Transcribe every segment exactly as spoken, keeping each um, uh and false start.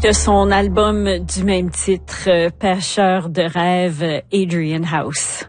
De son album du même titre, Pêcheur de rêves, Adrian House.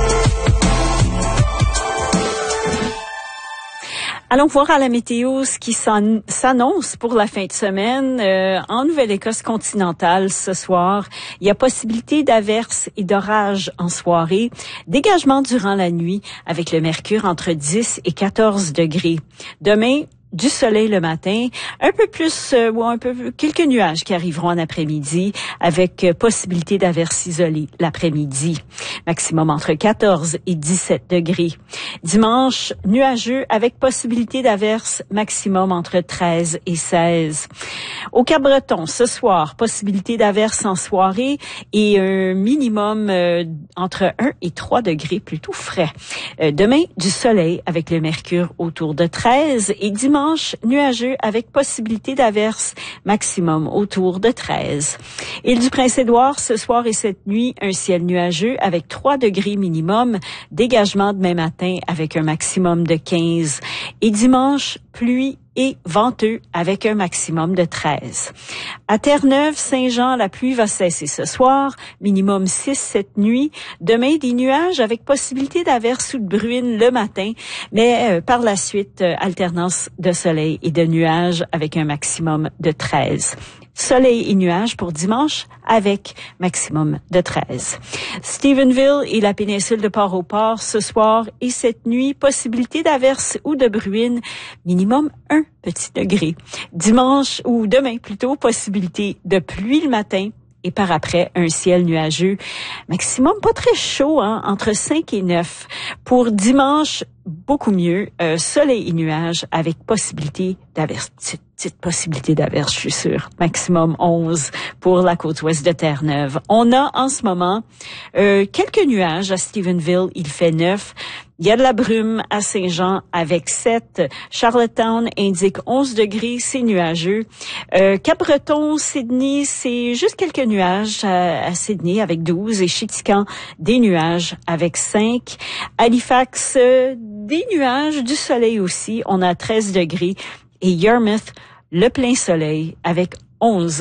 Allons voir à la météo ce qui s'annonce pour la fin de semaine. Euh, en Nouvelle-Écosse continentale ce soir, il y a possibilité d'averses et d'orages en soirée. Dégagement durant la nuit avec le mercure entre dix et quatorze degrés. Demain, du soleil le matin, un peu plus euh, ou un peu quelques nuages qui arriveront en après-midi avec euh, possibilité d'averses isolées l'après-midi. Maximum entre quatorze et dix-sept degrés. Dimanche, nuageux avec possibilité d'averses, maximum entre treize et seize. Au Cap-Breton, ce soir, possibilité d'averses en soirée et un minimum euh, entre un et trois degrés, plutôt frais. Euh, demain, du soleil avec le mercure autour de treize et dimanche, nuageux avec possibilité d'averses, maximum autour de treize. Île du Prince-Édouard, ce soir et cette nuit, un ciel nuageux avec trois degrés minimum, dégagement demain matin avec un maximum de quinze. Et dimanche, pluie et venteux avec un maximum de treize. À Terre-Neuve, Saint-Jean, la pluie va cesser ce soir, minimum six cette nuit. Demain, des nuages avec possibilité d'averses ou de bruine le matin, mais euh, par la suite, euh, alternance de soleil et de nuages avec un maximum de treize. Soleil et nuages pour dimanche avec maximum de treize. Stephenville et la péninsule de Port-au-Port ce soir et cette nuit, possibilité d'averses ou de bruine, minimum un petit degré. Dimanche ou demain plutôt, possibilité de pluie le matin et par après un ciel nuageux. Maximum pas très chaud, hein, entre cinq et neuf. Pour dimanche, beaucoup mieux, euh, soleil et nuages avec possibilité d'averses. Petite, petite possibilité d'averses, je suis sûre. Maximum onze pour la côte ouest de Terre-Neuve. On a en ce moment euh, quelques nuages à Stephenville, il fait neuf. Il y a de la brume à Saint-Jean avec sept. Charlottetown indique onze degrés, c'est nuageux. Euh, Cap-Breton, Sydney, c'est juste quelques nuages à, à Sydney avec douze. Et Chitican, des nuages avec cinq. Halifax, euh, des nuages, du soleil aussi. On a treize degrés. Et Yarmouth, le plein soleil avec onze